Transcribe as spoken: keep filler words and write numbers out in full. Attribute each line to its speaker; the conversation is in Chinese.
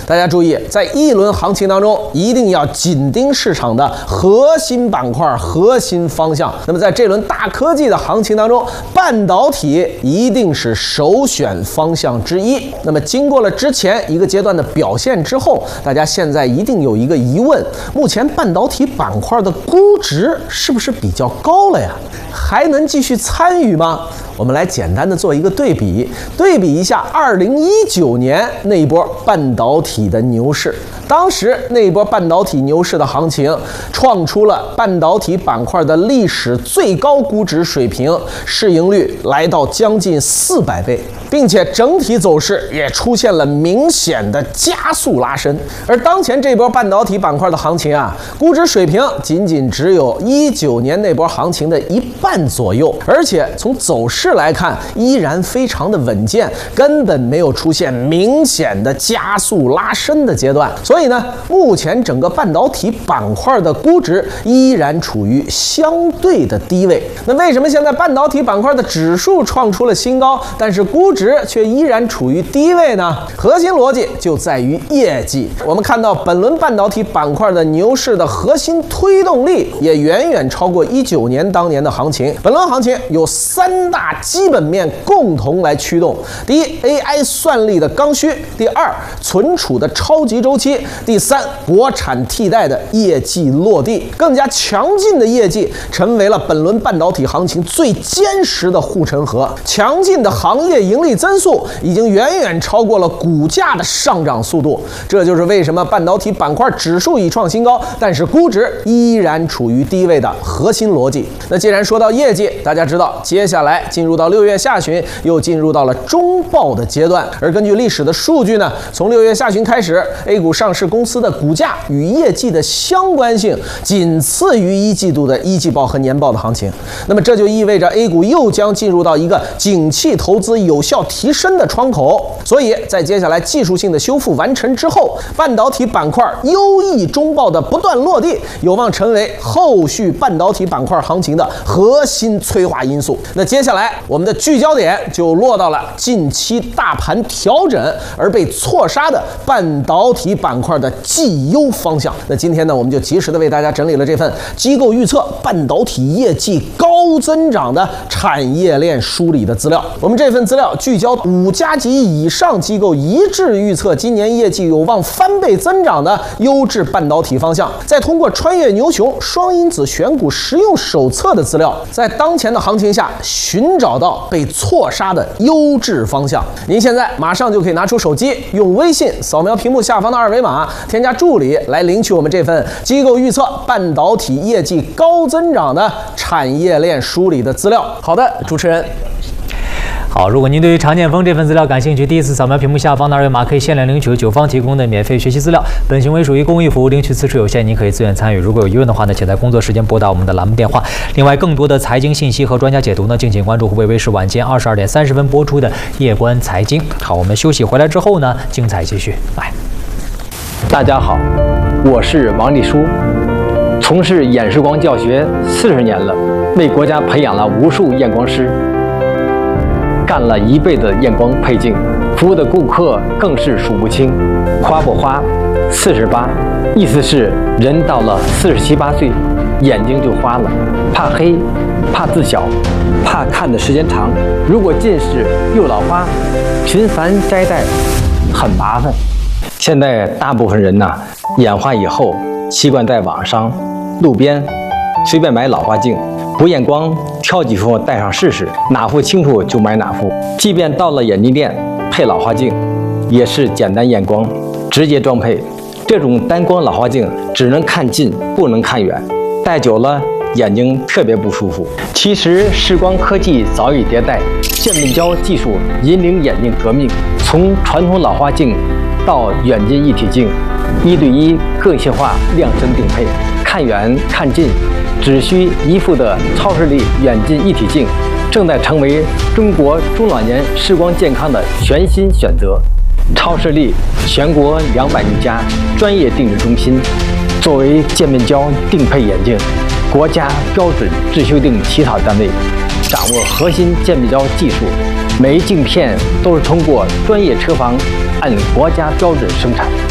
Speaker 1: 大家注意，在一轮行情当中，一定要紧盯市场的核心板块、核心方向。那么在这轮大科技的行情当中，半导体一定是首选方向之一。那么经过了之前一个阶段的表现之后，大家现在一定有一个疑问：目前半导体板块的估值是不是比较高了呀？还能继续参与吗？我们来简单的做一个对比，对比一下二零一九年那一波半导体的牛市。当时那一波半导体牛市的行情，创出了半导体板块的历史最高估值水平，市盈率来到将近四百倍，并且整体走势也出现了明显的加速拉升。而当前这波半导体板块的行情啊，估值水平仅仅只有一九年那波行情的一半左右，而且从走势来看，依然非常的稳健，根本没有出现明显的加速拉升的阶段。所以呢，目前整个半导体板块的估值依然处于相对的低位。那为什么现在半导体板块的指数创出了新高，但是估值却依然处于低位呢？核心逻辑就在于业绩。我们看到本轮半导体板块的牛市的核心推动力也远远超过一九年当年的行情。本轮行情有三大基本面共同来驱动：第一 ，A I 算力的刚需；第二，存储的超级周期；第三，国产替代的业绩落地。更加强劲的业绩成为了本轮半导体行情最坚实的护城河。强劲的行业盈利增速已经远远超过了股价的上涨速度。这就是为什么半导体板块指数已创新高，但是估值依然处于低位的核心逻辑。那既然说到业绩，大家知道接下来进入到六月下旬，又进入到了中报的阶段。而根据历史的数据呢，从六月下旬开始 ，A 股上市公司的股价与业绩的相关性仅次于一季度的一季报和年报的行情。那么这就意味着 A 股又将进入到一个景气投资有效提升的窗口。所以在接下来技术性的修复完成之后，半导体板块优异中报的不断落地，有望成为后续半导体板块行情的核心催化因素。那接下来我们的聚焦点就落到了近期大盘调整而被错杀的半导体板块的绩优方向。那今天呢，我们就及时的为大家整理了这份机构预测半导体业绩高增长的产业链梳理的资料。我们这份资料聚焦五家级以上机构一致预测今年业绩有望翻倍增长的优质半导体方向，再通过穿越牛熊双因子选股实用手册的资料，在当前的行情下寻找到被错杀的优质方向。您现在马上就可以拿出手机，用微信扫描屏幕下方的二维码，添加助理来领取我们这份机构预测半导体业绩高增长的产业链梳理的资料。好的，主持人。
Speaker 2: 好，如果您对于常建锋这份资料感兴趣，第一次扫描屏幕下方的二维码，可以限量领取九方提供的免费学习资料。本行为属于公益服务，领取次数有限，您可以自愿参与。如果有疑问的话呢，请在工作时间拨打我们的栏目电话。另外，更多的财经信息和专家解读呢，敬请关注湖北卫视晚间二十二点三十分播出的《夜观财经》。好，我们休息回来之后呢，精彩继续。来，
Speaker 3: 大家好，我是王立书，从事演示光教学四十年了，为国家培养了无数验光师。干了一辈子验光配镜，服务的顾客更是数不清。花不花，四十八，意思是人到了四十七八岁，眼睛就花了，怕黑，怕字小，怕看的时间长。如果近视又老花，频繁摘戴很麻烦。现在大部分人呐，眼花以后习惯在网上、路边随便买老花镜。不验光，挑几副戴上试试，哪副清楚就买哪副。即便到了眼镜店配老花镜，也是简单验光，直接装配。这种单光老花镜只能看近，不能看远，戴久了眼睛特别不舒服。其实视光科技早已迭代，渐变焦技术引领眼镜革命，从传统老花镜到远近一体镜，一对一个性化量身定配，看远看近只需一副的超视力远近一体镜，正在成为中国中老年视光健康的全新选择。超视力全国两百余家专业定制中心，作为渐变焦定配眼镜国家标准制修订起草单位，掌握核心渐变焦技术，每一镜片都是通过专业车房按国家标准生产。